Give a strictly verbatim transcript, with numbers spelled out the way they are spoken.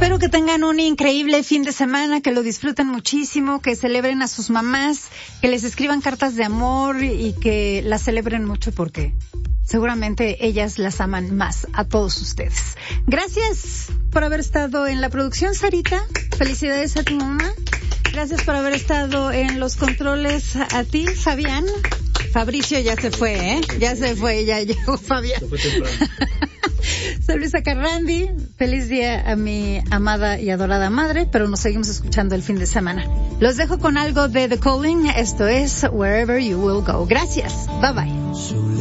Espero que tengan un increíble fin de semana, que lo disfruten muchísimo, que celebren a sus mamás, que les escriban cartas de amor y que las celebren mucho porque seguramente ellas las aman más a todos ustedes. Gracias por haber estado en la producción, Sarita. Felicidades a tu mamá. Gracias por haber estado en los controles a ti, Fabián. Fabricio ya se fue, ¿eh? Ya se fue, ya llegó Fabián. Se fue temprano. Soy Luisa Carrandi. Feliz día a mi amada y adorada madre, pero nos seguimos escuchando el fin de semana. Los dejo con algo de The Calling. Esto es Wherever You Will Go. Gracias. Bye bye.